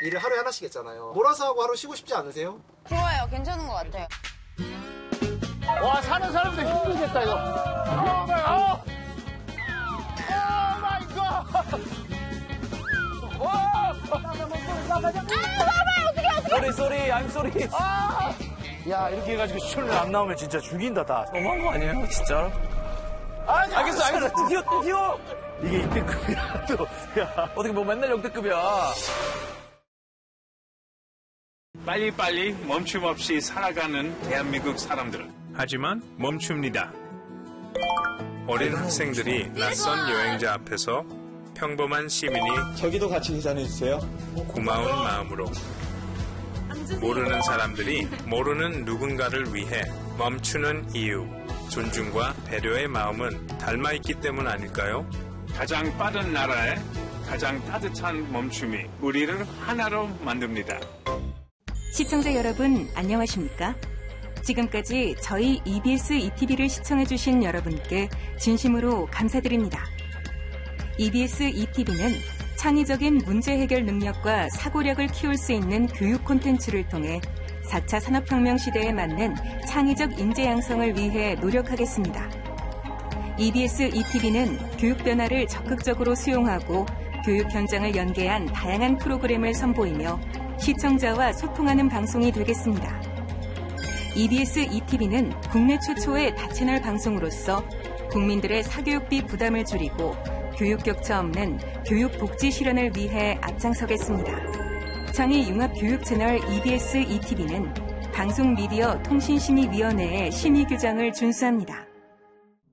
일을 하루에 하나씩 했잖아요. 몰아서 하고 하루 쉬고 싶지 않으세요? 좋아요. 괜찮은 것 같아요. 와, 사는 사람들 힘들겠다, 이거. 오 마이 갓! 쏘리, I'm sorry. 야, 이렇게 해가지고 시청률 안 나오면 진짜 죽인다, 다. 너무한 거 아니에요, 진짜? 알겠어. 뛰어. 이게 이때급이야, 또. 야. 어떻게 뭐 맨날 역대급이야. 빨리빨리 멈춤 없이 살아가는 대한민국 사람들. 하지만 멈춥니다. 어린 학생들이 낯선 여행자 앞에서 평범한 시민이 저기도 같이 계산해주세요. 고마운 마음으로 모르는 사람들이 모르는 누군가를 위해 멈추는 이유, 존중과 배려의 마음은 닮아있기 때문 아닐까요? 가장 빠른 나라에 가장 따뜻한 멈춤이 우리를 하나로 만듭니다. 시청자 여러분, 안녕하십니까? 지금까지 저희 EBS ETV를 시청해주신 여러분께 진심으로 감사드립니다. EBS ETV는 창의적인 문제 해결 능력과 사고력을 키울 수 있는 교육 콘텐츠를 통해 4차 산업혁명 시대에 맞는 창의적 인재 양성을 위해 노력하겠습니다. EBS ETV는 교육 변화를 적극적으로 수용하고 교육 현장을 연계한 다양한 프로그램을 선보이며 시청자와 소통하는 방송이 되겠습니다. EBS ETV는 국내 최초의 다채널 방송으로서 국민들의 사교육비 부담을 줄이고 교육 격차 없는 교육 복지 실현을 위해 앞장서겠습니다. 창의 융합 교육 채널 EBS ETV는 방송미디어 통신심의위원회의 심의 규정을 준수합니다.